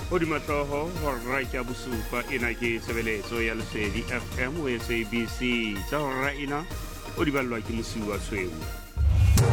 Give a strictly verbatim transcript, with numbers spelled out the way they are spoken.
o di matoho hora ya bosupa ena ke sebeletso ya Lesedi F M o S A B C tsa hora ena o di ballwa ke Mosuwa Tshweu.